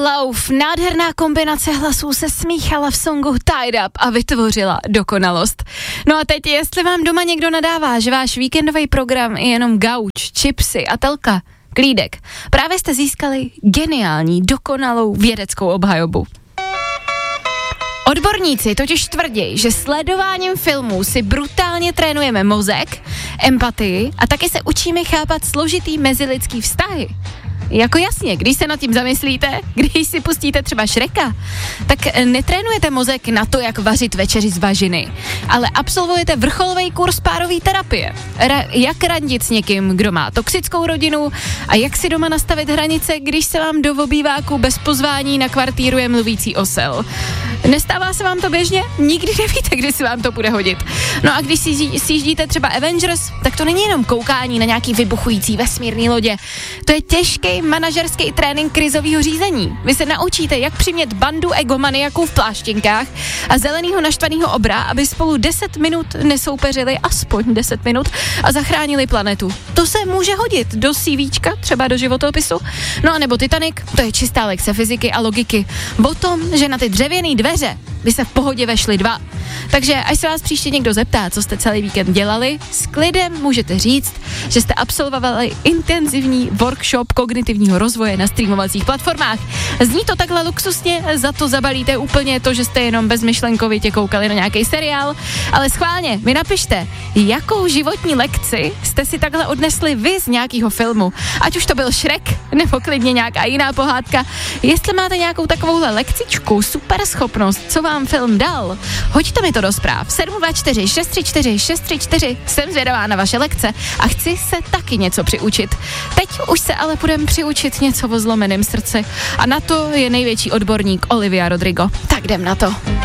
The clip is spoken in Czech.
Lauf, nádherná kombinace hlasů, se smíchala v songu Tied Up a vytvořila dokonalost. No a teď, jestli vám doma někdo nadává, že váš víkendový program je jenom gauč, chipsy a telka, klídek, právě jste získali geniální, dokonalou vědeckou obhajobu. Odborníci totiž tvrdí, že sledováním filmů si brutálně trénujeme mozek, empatii a taky se učíme chápat složitý mezilidský vztahy. Jako jasně, když se nad tím zamyslíte, když si pustíte třeba Shreka, tak netrénujete mozek na to, jak vařit večeři z bažiny, ale absolvujete vrcholový kurz párové terapie. Jak randit s někým, kdo má toxickou rodinu a jak si doma nastavit hranice, když se vám do obýváku bez pozvání nakvartíruje mluvící osel. Nestává se vám to běžně? Nikdy nevíte, kdy si vám to bude hodit. No a když si sjíždíte třeba Avengers, tak to není jenom koukání na nějaký vybuchující vesmírný lodě. To je těžký manažerský trénink krizového řízení. Vy se naučíte, jak přimět bandu egomaniaků v pláštěnkách a zelenýho naštvanýho obra, aby spolu 10 minut nesoupeřili, aspoň 10 minut, a zachránili planetu. To se může hodit do CVčka, třeba do životopisu. No a nebo Titanic, to je čistá lekce fyziky a logiky. O tom, že na ty dřevěný dveře by se v pohodě vešli dva. Takže až se vás příště někdo zeptá, co jste celý víkend dělali, s klidem můžete říct, že jste absolvovali intenzivní workshop kognitivního rozvoje na streamovacích platformách. Zní to takhle luxusně, za to zabalíte úplně to, že jste jenom bezmyšlenkovitě koukali na nějaký seriál, ale schválně mi napište, jakou životní lekci jste si takhle odnesli vy z nějakého filmu. Ať už to byl Shrek, nebo klidně nějaká jiná pohádka. Jestli máte nějakou takovouhle lekcičku, super schopnost, co vám film dal, hoďte mi to do zpráv. 724 634 634, jsem zvědavá na vaše lekce a chci se taky něco přiučit. Teď už se ale budeme přiučit něco o zlomeném srdci a na to je největší odborník Olivia Rodrigo. Tak jdem na to.